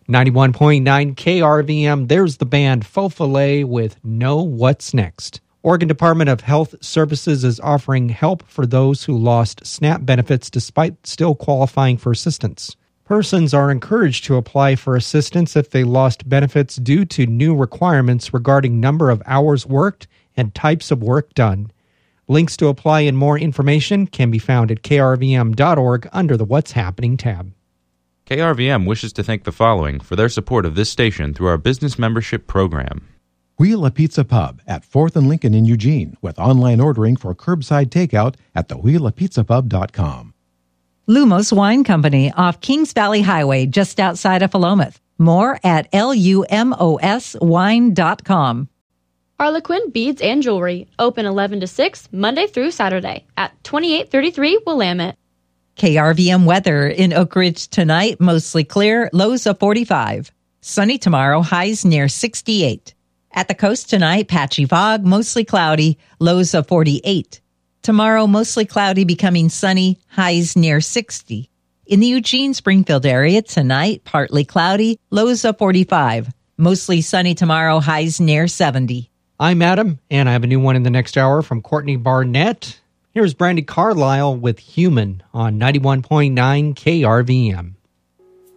91.9 KRVM, there's the band Faux-Filet with Know What's Next. Oregon Department of Health Services is offering help for those who lost SNAP benefits despite still qualifying for assistance. Persons are encouraged to apply for assistance if they lost benefits due to new requirements regarding number of hours worked and types of work done. Links to apply and more information can be found at krvm.org under the What's Happening tab. KRVM wishes to thank the following for their support of this station through our business membership program. Wheel a Pizza Pub at 4th and Lincoln in Eugene with online ordering for curbside takeout at thewheelapizzapub.com. Lumos Wine Company off Kings Valley Highway just outside of Philomath. More at lumoswine.com. Harlequin Beads and Jewelry, open 11 to 6, Monday through Saturday at 2833 Willamette. KRVM weather in Oak Ridge tonight, mostly clear, lows of 45. Sunny tomorrow, highs near 68. At the coast tonight, patchy fog, mostly cloudy, lows of 48. Tomorrow, mostly cloudy, becoming sunny, highs near 60. In the Eugene-Springfield area tonight, partly cloudy, lows of 45. Mostly sunny tomorrow, highs near 70. I'm Adam, and I have a new one in the next hour from Courtney Barnett. Here's Brandy Carlisle with Human on 91.9 KRVM.